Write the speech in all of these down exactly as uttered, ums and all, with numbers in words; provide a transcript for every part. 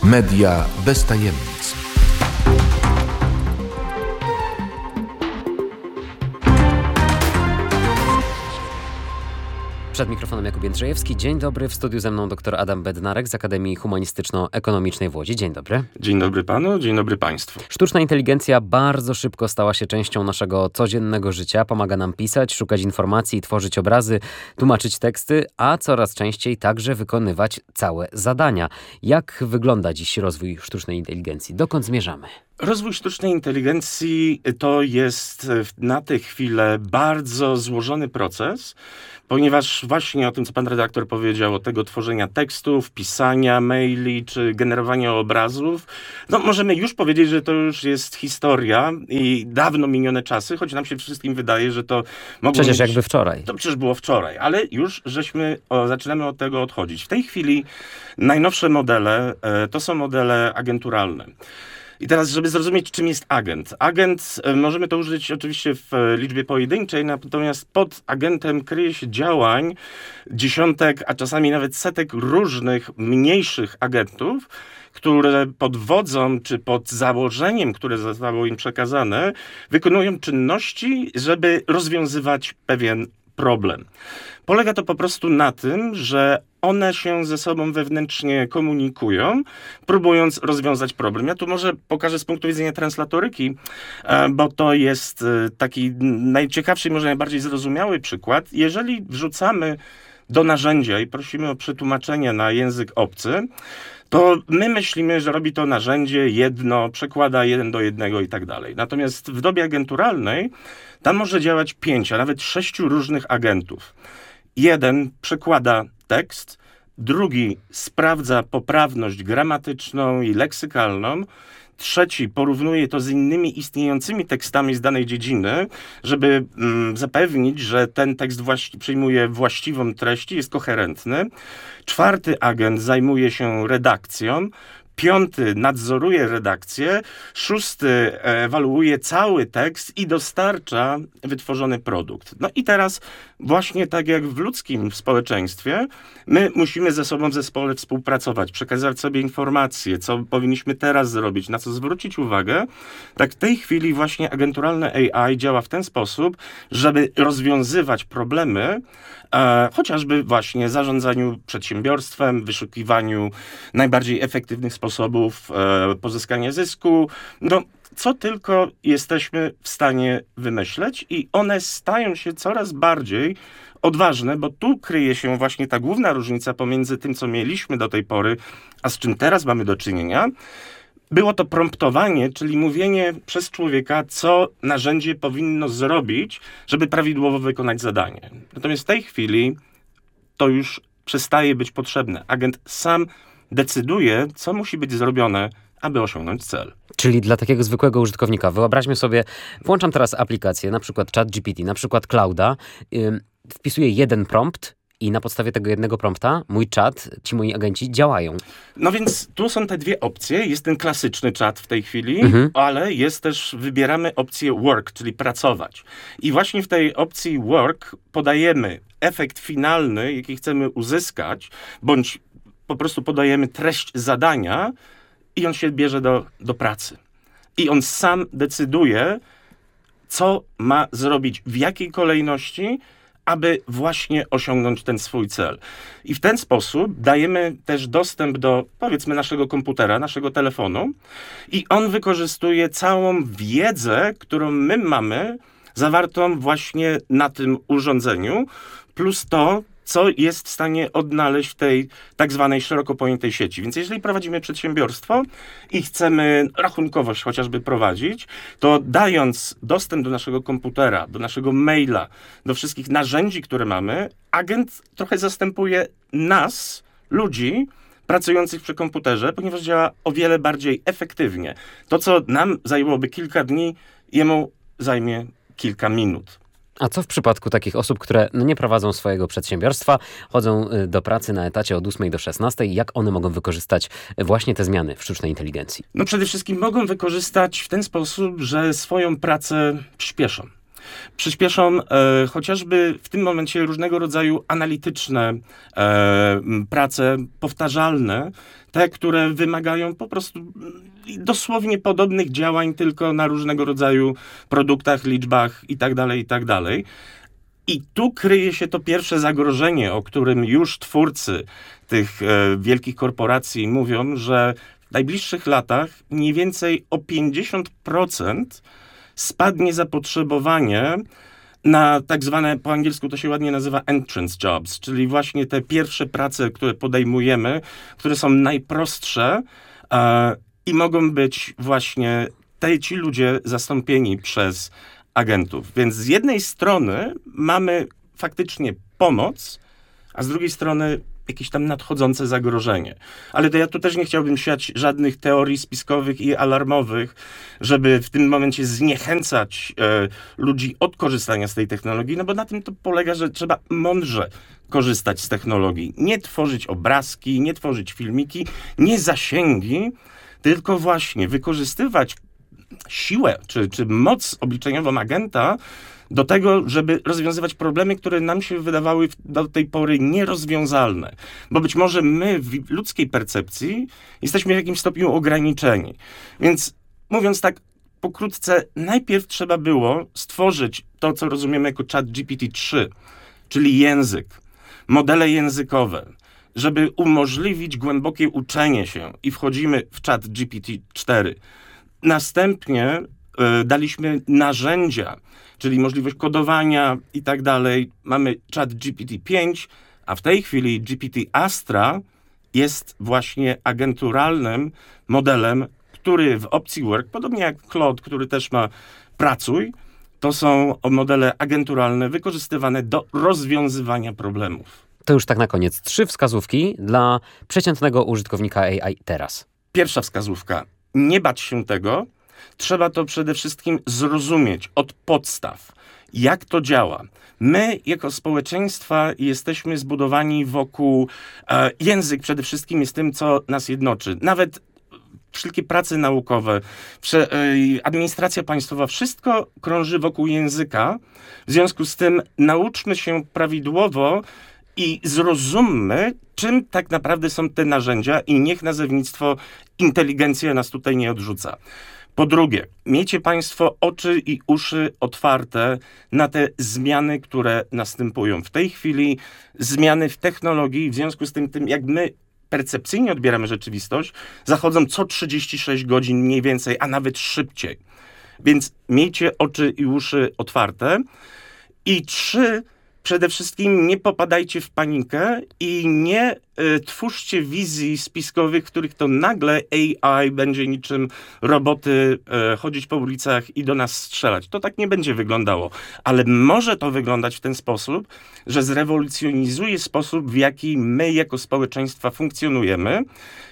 Media bez tajemnic. Przed mikrofonem Jakub Jędrzejewski. Dzień dobry. W studiu ze mną dr Adam Bednarek z Akademii Humanistyczno-Ekonomicznej w Łodzi. Dzień dobry. Dzień dobry panu, dzień dobry państwu. Sztuczna inteligencja bardzo szybko stała się częścią naszego codziennego życia. Pomaga nam pisać, szukać informacji, tworzyć obrazy, tłumaczyć teksty, a coraz częściej także wykonywać całe zadania. Jak wygląda dziś rozwój sztucznej inteligencji? Dokąd zmierzamy? Rozwój sztucznej inteligencji to jest na tę chwilę bardzo złożony proces, ponieważ właśnie o tym, co pan redaktor powiedział, o tego tworzenia tekstów, pisania maili czy generowania obrazów, no możemy już powiedzieć, że to już jest historia i dawno minione czasy, choć nam się wszystkim wydaje, że to mogło Przecież być, jakby wczoraj. To przecież było wczoraj, ale już żeśmy o, zaczynamy od tego odchodzić. W tej chwili najnowsze modele e, to są modele agenturalne. I teraz, żeby zrozumieć, czym jest agent. Agent, możemy to użyć oczywiście w liczbie pojedynczej, natomiast pod agentem kryje się działań dziesiątek, a czasami nawet setek różnych mniejszych agentów, które pod wodzą czy pod założeniem, które zostało im przekazane, wykonują czynności, żeby rozwiązywać pewien problem. Polega to po prostu na tym, że one się ze sobą wewnętrznie komunikują, próbując rozwiązać problem. Ja tu może pokażę z punktu widzenia translatoryki, bo to jest taki najciekawszy i może najbardziej zrozumiały przykład. Jeżeli wrzucamy do narzędzia i prosimy o przetłumaczenie na język obcy, to my myślimy, że robi to narzędzie jedno, przekłada jeden do jednego i tak dalej. Natomiast w dobie agenturalnej tam może działać pięć, a nawet sześciu różnych agentów. Jeden przekłada tekst, drugi sprawdza poprawność gramatyczną i leksykalną, trzeci porównuje to z innymi istniejącymi tekstami z danej dziedziny, żeby mm, zapewnić, że ten tekst właści- przyjmuje właściwą treść i jest koherentny. Czwarty agent zajmuje się redakcją. Piąty nadzoruje redakcję, szósty ewaluuje cały tekst i dostarcza wytworzony produkt. No i teraz właśnie tak jak w ludzkim społeczeństwie, my musimy ze sobą w zespole współpracować, przekazać sobie informacje, co powinniśmy teraz zrobić, na co zwrócić uwagę. Tak w tej chwili właśnie agenturalne A I działa w ten sposób, żeby rozwiązywać problemy, e, chociażby właśnie zarządzaniu przedsiębiorstwem, wyszukiwaniu najbardziej efektywnych sposobów sposobów e, pozyskania zysku, no co tylko jesteśmy w stanie wymyśleć i one stają się coraz bardziej odważne, bo tu kryje się właśnie ta główna różnica pomiędzy tym, co mieliśmy do tej pory, a z czym teraz mamy do czynienia. Było to promptowanie, czyli mówienie przez człowieka, co narzędzie powinno zrobić, żeby prawidłowo wykonać zadanie. Natomiast w tej chwili to już przestaje być potrzebne. Agent sam decyduje, co musi być zrobione, aby osiągnąć cel. Czyli dla takiego zwykłego użytkownika, wyobraźmy sobie, włączam teraz aplikację, na przykład ChatGPT, na przykład Clouda, yy, wpisuję jeden prompt i na podstawie tego jednego prompta mój czat, ci moi agenci działają. No więc tu są te dwie opcje. Jest ten klasyczny czat w tej chwili, mhm. ale jest też, wybieramy opcję work, czyli pracować. I właśnie w tej opcji work podajemy efekt finalny, jaki chcemy uzyskać, bądź po prostu podajemy treść zadania i on się bierze do, do pracy. I on sam decyduje, co ma zrobić, w jakiej kolejności, aby właśnie osiągnąć ten swój cel. I w ten sposób dajemy też dostęp do, powiedzmy, naszego komputera, naszego telefonu i on wykorzystuje całą wiedzę, którą my mamy, zawartą właśnie na tym urządzeniu, plus to, co jest w stanie odnaleźć w tej tak zwanej szeroko pojętej sieci. Więc jeżeli prowadzimy przedsiębiorstwo i chcemy rachunkowość chociażby prowadzić, to dając dostęp do naszego komputera, do naszego maila, do wszystkich narzędzi, które mamy, agent trochę zastępuje nas, ludzi, pracujących przy komputerze, ponieważ działa o wiele bardziej efektywnie. To, co nam zajęłoby kilka dni, jemu zajmie kilka minut. A co w przypadku takich osób, które no nie prowadzą swojego przedsiębiorstwa, chodzą do pracy na etacie od ósmej do szesnastej? Jak one mogą wykorzystać właśnie te zmiany w sztucznej inteligencji? No przede wszystkim mogą wykorzystać w ten sposób, że swoją pracę przyspieszą. Przyspieszą e, chociażby w tym momencie różnego rodzaju analityczne e, prace powtarzalne, te, które wymagają po prostu dosłownie podobnych działań, tylko na różnego rodzaju produktach, liczbach i tak dalej, i tak dalej. I tu kryje się to pierwsze zagrożenie, o którym już twórcy tych e, wielkich korporacji mówią, że w najbliższych latach mniej więcej o pięćdziesiąt procent spadnie zapotrzebowanie na tak zwane, po angielsku to się ładnie nazywa entrance jobs, czyli właśnie te pierwsze prace, które podejmujemy, które są najprostsze e, i mogą być właśnie te, ci ludzie zastąpieni przez agentów. Więc z jednej strony mamy faktycznie pomoc, a z drugiej strony jakieś tam nadchodzące zagrożenie. Ale to ja tu też nie chciałbym siać żadnych teorii spiskowych i alarmowych, żeby w tym momencie zniechęcać e, ludzi od korzystania z tej technologii, no bo na tym to polega, że trzeba mądrze korzystać z technologii. Nie tworzyć obrazki, nie tworzyć filmiki, nie zasięgi, tylko właśnie wykorzystywać siłę czy, czy moc obliczeniową agenta do tego, żeby rozwiązywać problemy, które nam się wydawały do tej pory nierozwiązalne. Bo być może my w ludzkiej percepcji jesteśmy w jakimś stopniu ograniczeni. Więc mówiąc tak pokrótce, najpierw trzeba było stworzyć to, co rozumiemy jako Chat G P T trzy, czyli język, modele językowe, żeby umożliwić głębokie uczenie się i wchodzimy w Chat G P T cztery. Następnie y, daliśmy narzędzia, czyli możliwość kodowania i tak dalej. Mamy Chat G P T pięć, a w tej chwili G P T Astra jest właśnie agenturalnym modelem, który w opcji Work, podobnie jak Claude, który też ma Pracuj, to są modele agenturalne wykorzystywane do rozwiązywania problemów. To już tak na koniec. Trzy wskazówki dla przeciętnego użytkownika A I teraz. Pierwsza wskazówka. Nie bać się tego. Trzeba to przede wszystkim zrozumieć od podstaw, jak to działa. My jako społeczeństwa jesteśmy zbudowani wokół, e, język przede wszystkim jest tym, co nas jednoczy. Nawet wszelkie prace naukowe, prze, e, administracja państwowa, wszystko krąży wokół języka. W związku z tym nauczmy się prawidłowo i zrozummy, czym tak naprawdę są te narzędzia i niech nazewnictwo inteligencja nas tutaj nie odrzuca. Po drugie, miejcie państwo oczy i uszy otwarte na te zmiany, które następują. W tej chwili zmiany w technologii, w związku z tym, tym jak my percepcyjnie odbieramy rzeczywistość, zachodzą co trzydzieści sześć godzin mniej więcej, a nawet szybciej. Więc miejcie oczy i uszy otwarte. I trzy, przede wszystkim nie popadajcie w panikę i nie y, twórzcie wizji spiskowych, w których to nagle A I będzie niczym roboty y, chodzić po ulicach i do nas strzelać. To tak nie będzie wyglądało. Ale może to wyglądać w ten sposób, że zrewolucjonizuje sposób, w jaki my jako społeczeństwa funkcjonujemy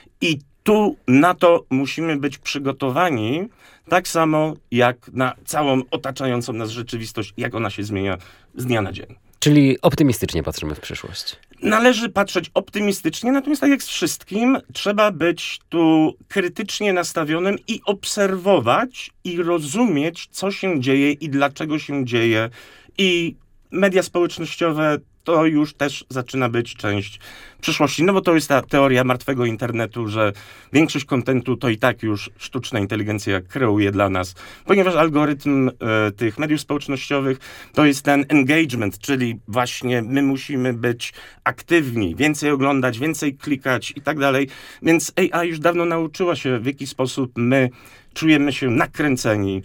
i tu na to musimy być przygotowani, tak samo jak na całą otaczającą nas rzeczywistość, jak ona się zmienia z dnia na dzień. Czyli optymistycznie patrzymy w przyszłość. Należy patrzeć optymistycznie, natomiast tak jak z wszystkim, trzeba być tu krytycznie nastawionym i obserwować i rozumieć, co się dzieje i dlaczego się dzieje. I media społecznościowe to już też zaczyna być część przyszłości. No bo to jest ta teoria martwego internetu, że większość kontentu to i tak już sztuczna inteligencja kreuje dla nas, ponieważ algorytm e, tych mediów społecznościowych to jest ten engagement, czyli właśnie my musimy być aktywni, więcej oglądać, więcej klikać i tak dalej. Więc A I już dawno nauczyła się, w jaki sposób my czujemy się nakręceni,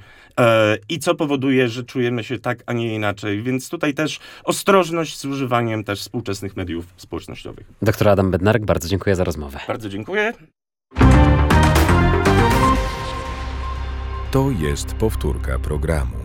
i co powoduje, że czujemy się tak, a nie inaczej. Więc tutaj też ostrożność z używaniem też współczesnych mediów społecznościowych. Doktor Adam Bednarek, bardzo dziękuję za rozmowę. Bardzo dziękuję. To jest powtórka programu.